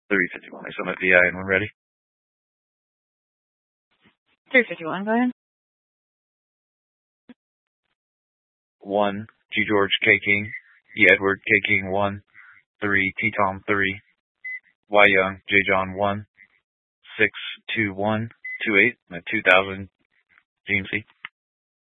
351. I submit VI and when ready. 351, go ahead. 1, G George K King, E Edward K King 1, 3, T Tom 3, Y Young J John 1, 6, 2, 1, 2, 8, 2000 GMC.